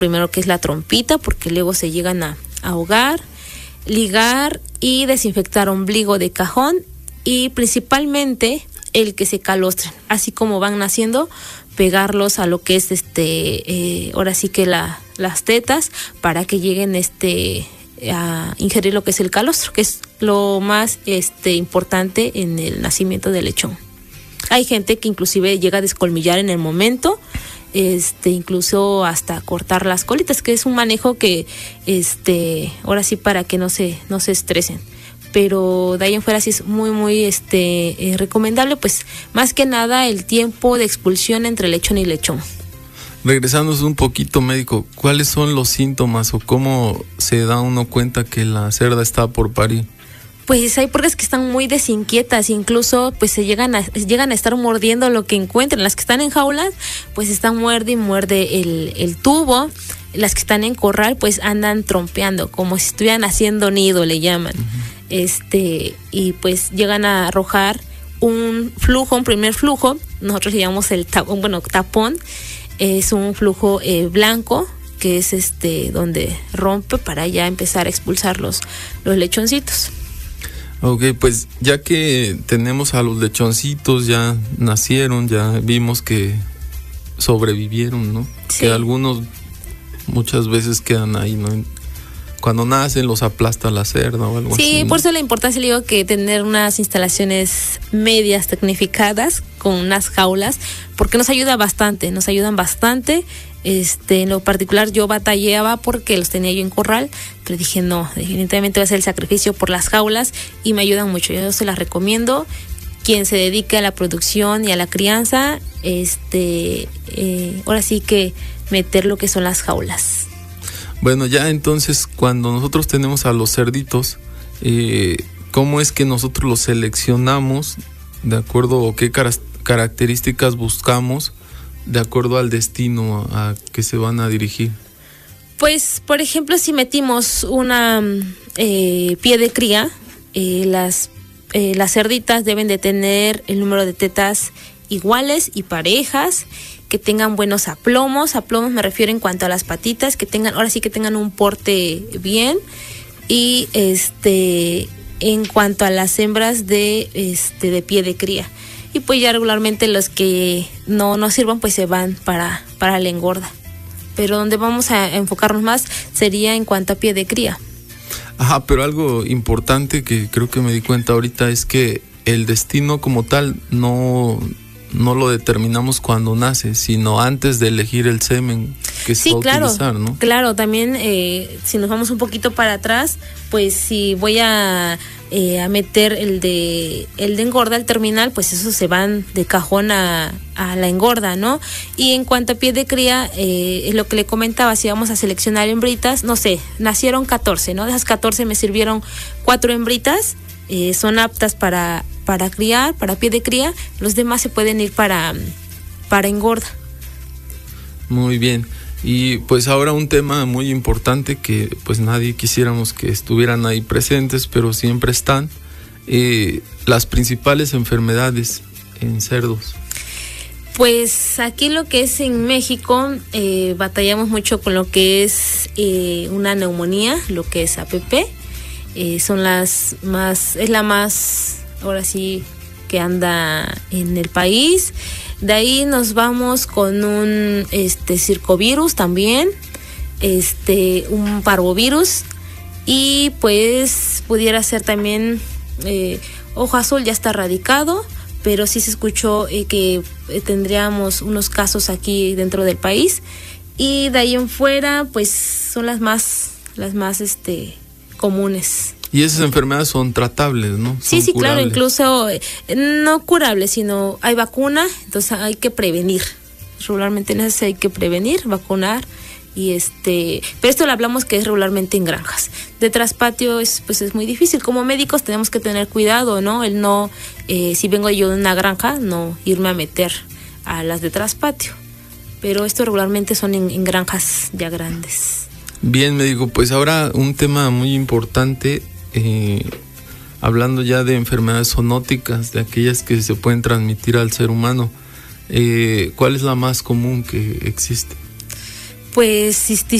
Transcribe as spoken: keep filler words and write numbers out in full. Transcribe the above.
primero que es la trompita, porque luego se llegan a ahogar, ligar y desinfectar ombligo de cajón y principalmente el que se calostren, así como van naciendo, pegarlos a lo que es este, eh, ahora sí que la, las tetas para que lleguen este a ingerir lo que es el calostro, que es lo más este importante en el nacimiento del lechón. Hay gente que inclusive llega a descolmillar en el momento, este incluso hasta cortar las colitas, que es un manejo que este ahora sí para que no se no se estresen. Pero de ahí en fuera sí es muy muy este eh, recomendable, pues más que nada el tiempo de expulsión entre lechón y lechón. Regresándonos un poquito, médico, ¿cuáles son los síntomas o cómo se da uno cuenta que la cerda está por parir? Pues hay porras que están muy desinquietas, incluso pues se llegan a llegan a estar mordiendo lo que encuentren. Las que están en jaulas, pues están muerde y muerde el, el tubo. Las que están en corral, pues andan trompeando, como si estuvieran haciendo nido, le llaman. Uh-huh. Este, y pues llegan a arrojar un flujo, un primer flujo, nosotros le llamamos el tapón, bueno, tapón, es un flujo eh, blanco, que es este donde rompe para ya empezar a expulsar los, los lechoncitos. Ok, pues ya que tenemos a los lechoncitos, ya nacieron, ya vimos que sobrevivieron, ¿no? Sí. Que algunos muchas veces quedan ahí, ¿no? Cuando nacen los aplasta la cerda o algo sí, así. Sí, ¿no? Por eso la importancia, le digo, que tener unas instalaciones medias tecnificadas con unas jaulas, porque nos ayuda bastante, nos ayudan bastante. Este, en lo particular yo batallaba porque los tenía yo en corral, pero dije no, definitivamente voy a hacer el sacrificio por las jaulas y me ayudan mucho. Yo se las recomiendo. Quien se dedique a la producción y a la crianza, este, eh, ahora sí que meter lo que son las jaulas. Bueno, ya entonces cuando nosotros tenemos a los cerditos, eh, ¿cómo es que nosotros los seleccionamos de acuerdo a qué car- características buscamos de acuerdo al destino a que se van a dirigir? Pues, por ejemplo, si metimos una eh, pie de cría, eh, las, eh, las cerditas deben de tener el número de tetas iguales y parejas, que tengan buenos aplomos. Aplomos me refiero en cuanto a las patitas, que tengan, ahora sí que tengan un porte bien. Y este en cuanto a las hembras de este de pie de cría. Y pues ya regularmente los que no nos sirvan pues se van para, para la engorda. Pero donde vamos a enfocarnos más sería en cuanto a pie de cría. Ajá, pero algo importante que creo que me di cuenta ahorita es que el destino como tal no... no lo determinamos cuando nace, sino antes de elegir el semen que se sí, va a claro, utilizar, ¿no? Claro, también eh, si nos vamos un poquito para atrás, pues si voy a, eh, a meter el de el de engorda, el terminal, pues esos se van de cajón a, a la engorda, ¿no? Y en cuanto a pie de cría, eh, es lo que le comentaba, si vamos a seleccionar hembritas, no sé, nacieron catorce, ¿no? De esas catorce me sirvieron cuatro hembritas, eh, son aptas para para criar, para pie de cría, los demás se pueden ir para, para engorda. Muy bien, y pues ahora un tema muy importante que pues nadie quisiéramos que estuvieran ahí presentes, pero siempre están, eh, las principales enfermedades en cerdos. Pues aquí lo que es en México, eh, batallamos mucho con lo que es eh, una neumonía, lo que es A P P, eh, son las más, es la más... ahora sí que anda en el país. De ahí nos vamos con un este circovirus también, este un parvovirus y pues pudiera ser también eh, ojo azul, ya está erradicado, pero sí se escuchó eh, que eh, tendríamos unos casos aquí dentro del país y de ahí en fuera pues son las más las más este comunes. Y esas enfermedades son tratables, ¿no? Son sí, sí, curables. Claro, incluso eh, no curables, sino hay vacuna, entonces hay que prevenir. Regularmente en eso hay que prevenir, vacunar y este, pero esto lo hablamos que es regularmente en granjas. De traspatio es pues es muy difícil. Como médicos tenemos que tener cuidado, ¿no? El no, eh, si vengo yo de una granja, no irme a meter a las de traspatio. Pero esto regularmente son en, en granjas ya grandes. Bien, médico, pues ahora un tema muy importante. Eh, hablando ya de enfermedades zoonóticas, de aquellas que se pueden transmitir al ser humano, eh, ¿cuál es la más común que existe? pues